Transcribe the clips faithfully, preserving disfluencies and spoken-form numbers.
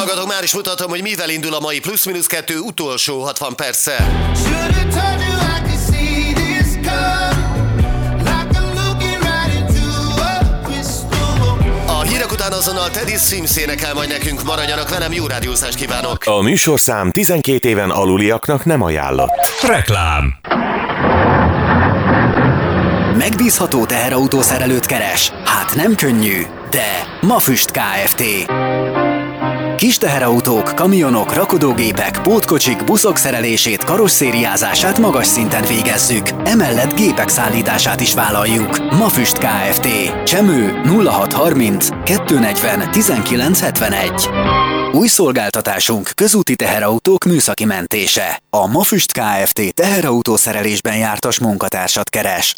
hallgatók, már is mutatom, hogy mivel indul a mai plusz-minusz kettő utolsó hatvan perce. A hírek után azonnal Teddy Swims énekel majd nekünk, maradjanak velem, jó rádiózást kívánok! A műsorszám tizenkét éven aluliaknak nem ajánlott. Reklám. Megbízható teherautószerelőt keres? Hát nem könnyű, de Mafüst Kft. Kis teherautók, kamionok, rakodógépek, pótkocsik, buszok szerelését, karosszériázását magas szinten végezzük. Emellett gépek szállítását is vállaljuk. Mafüst Kft. Csemő nulla hat harminc kettőszáznegyven tizenkilenc hetvenegy. Új szolgáltatásunk közúti teherautók műszaki mentése. A Mafüst Kft. Teherautószerelésben jártas munkatársat keres.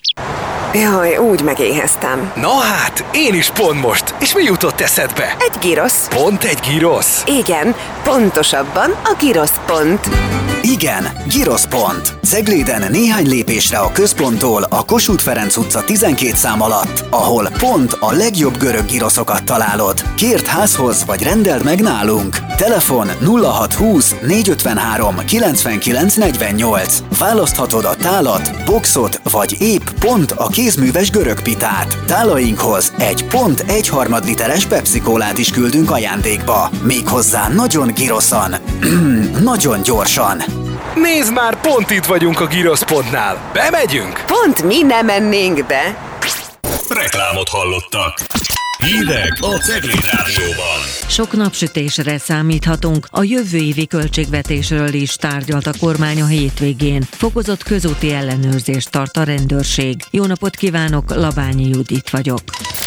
Jaj, úgy megéheztem. Na hát, én is pont most. És mi jutott eszedbe? Egy girosz. Pont egy girosz? Igen, pontosabban a Girosz pont. Igen, Girosz pont. Cegléden néhány lépésre a központtól a Kossuth Ferenc utca tizenkét szám alatt, ahol pont a legjobb görög giroszokat találod. Kérd házhoz, vagy rendeld meg nálunk. Telefon nulla hat húsz négyszázötvenhárom kilencvenkilenc negyvennyolc. Választhatod a tálat, boxot, vagy épp pont a kézműves görög pitát. Tálainkhoz egy pont egy harmad literes Pepsi-kólát is küldünk ajándékba. Méghozzá nagyon giroszan. Nagyon gyorsan. Nézd már, pont itt vagyunk a Girosz pontnál. Bemegyünk? Pont mi nem mennénk be. Reklámot hallottak. Hírek a Cegléd Rádióban. Sok napsütésre számíthatunk. A jövő évi költségvetésről is tárgyalt a kormány a hétvégén. Fokozott közúti ellenőrzést tart a rendőrség. Jó napot kívánok, Labányi Judit vagyok.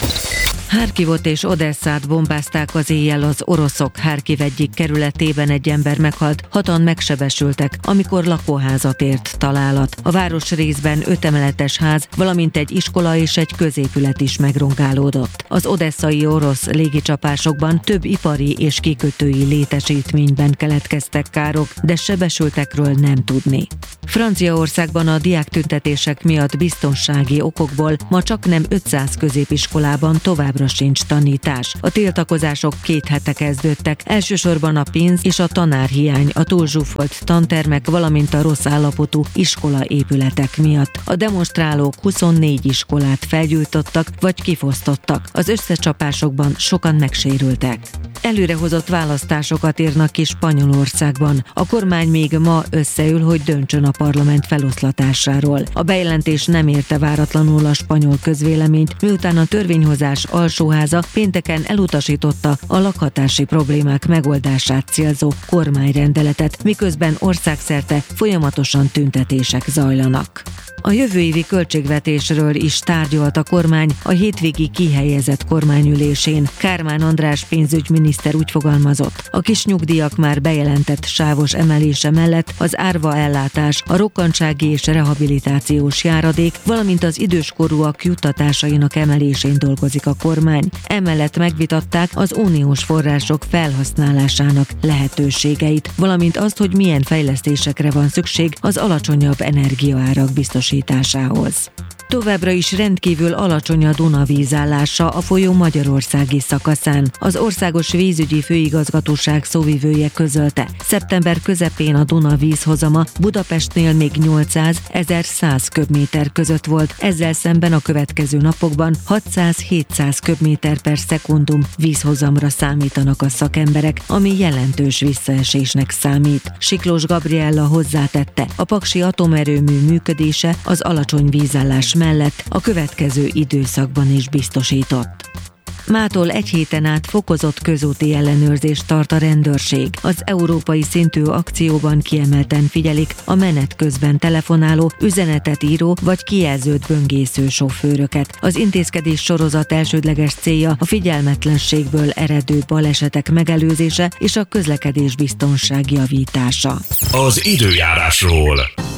Harkivot és Odesszát bombázták az éjjel az oroszok. Harkiv egyik kerületében egy ember meghalt, hatan megsebesültek, amikor lakóházat ért találat. A városrészben öt emeletes ház, valamint egy iskola és egy középület is megrongálódott. Az odesszai orosz légicsapásokban több ipari és kikötői létesítményben keletkeztek károk, de sebesültekről nem tudni. Franciaországban a diáktüntetések miatt biztonsági okokból ma csaknem ötszáz középiskolában továbbra sincs tanítás. A tiltakozások két hete kezdődtek, elsősorban a pénz és a tanárhiány, a túlzsúfolt tantermek, valamint a rossz állapotú iskolaépületek miatt. A demonstrálók huszonnégy iskolát felgyújtottak vagy kifosztottak. Az összecsapásokban sokan megsérültek. Előrehozott választásokat írnak ki Spanyolországban. A kormány még ma összeül, hogy döntsön a parlament feloszlatásáról. A bejelentés nem érte váratlanul a spanyol közvéleményt, miután a törvényhozás alsóháza pénteken elutasította a lakhatási problémák megoldását célzó kormányrendeletet, miközben országszerte folyamatosan tüntetések zajlanak. A jövő évi költségvetésről is tárgyalt a kormány a hétvégi kihelyezett kormányülésén. Kármán András pénzügyminiszter úgy fogalmazott, a kis nyugdíjak már bejelentett sávos emelése mellett az árva ellátás, a rokkantsági és rehabilitációs járadék, valamint az időskorúak juttatásainak emelésén dolgozik a kormány. Emellett megvitatták az uniós források felhasználásának lehetőségeit, valamint azt, hogy milyen fejlesztésekre van szükség az alacsonyabb energiaárak biztosításához. Továbbra is rendkívül alacsony a Duna vízállása a folyó magyarországi szakaszán. Az Országos Vízügyi Főigazgatóság szóvivője közölte, szeptember közepén a Duna vízhozama Budapestnél még nyolcszáz-ezerszáz köbméter között volt, ezzel szemben a következő napokban hatszáz-hétszáz köbméter per szekundum vízhozamra számítanak a szakemberek, ami jelentős visszaesésnek számít. Siklós Gabriella hozzátette, a paksi atomerőmű működése az alacsony vízállás mellett a következő időszakban is biztosított. Mától egy héten át fokozott közúti ellenőrzést tart a rendőrség. Az európai szintű akcióban kiemelten figyelik a menet közben telefonáló, üzenetet író vagy kijelzőt böngésző sofőröket. Az intézkedés sorozat elsődleges célja a figyelmetlenségből eredő balesetek megelőzése és a közlekedés biztonság javítása. Az időjárásról.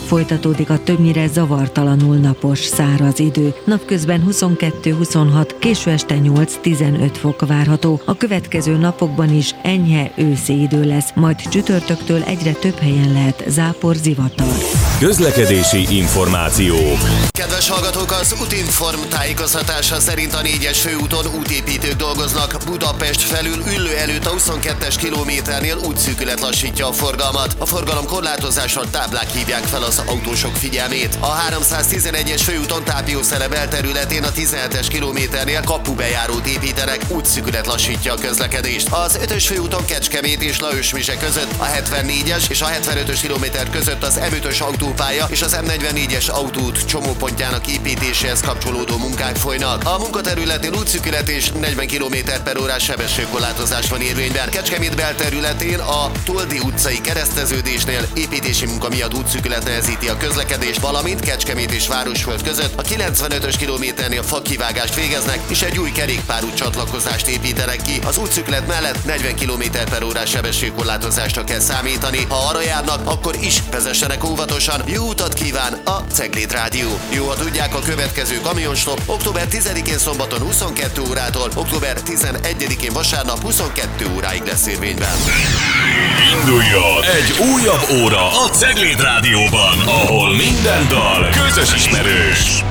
Folytatódik a többnyire zavartalanul napos, száraz idő. Napközben huszonkettő-huszonhat, késő este nyolc-tizenöt fok várható. A következő napokban is enyhe őszi idő lesz, majd csütörtöktől egyre több helyen lehet zápor, zivatar. Közlekedési információk. Kedves hallgatók, az Utinform tájékoztatása szerint a négyes főúton útépítők dolgoznak. Budapest felül Üllő előtt a huszonkettes kilométernél útszűkület lassítja a forgalmat. A forgalom korlátozásra táblák hívják fel az autósok figyelmét. A háromszáztizenegyes főúton Tápiószele belterületén a tizenhetes kilométernél kapubejárót építenek, útszűkület lassítja a közlekedést. Az ötös főúton Kecskemét és Laösmise között a hetvennégyes és a hetvenötös kilométer között az em ötös autópálya és az em negyvennégyes autóút csomópontjának építéséhez kapcsolódó munkák folynak. A munkaterületén útszűkület és negyven kilométer per órás sebességkorlátozás van érvényben. Kecskemét belterületén a Toldi utcai kereszteződésnél építési munka miatt útszűkület nehezíti a közlekedést, valamint Kecskemét és Városföld között a kilencvenötös kilométernél fakivágást végeznek, és egy új kerékpárút csatlakozást építenek ki. Az útszűkület mellett negyven kilométer per órás sebességkorlátozásra kell számítani. Ha arra járnak, akkor is vezessenek óvatosan. Jó utat kíván a Cegléd Rádió. Jó, ha tudják, a következő kamionstop október tizedikén szombaton huszonkettő órától, október tizenegyedikén vasárnap huszonkettő óráig lesz érvényben. Induljon egy újabb óra a Cegléd Rádióban, ahol minden dal közös ismerős.